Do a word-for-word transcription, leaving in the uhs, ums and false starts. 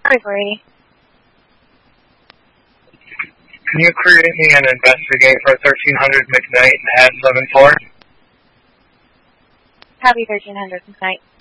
Ivory. Can you create me an investigate for thirteen hundred McKnight at seven four? Copy thirteen hundred McKnight.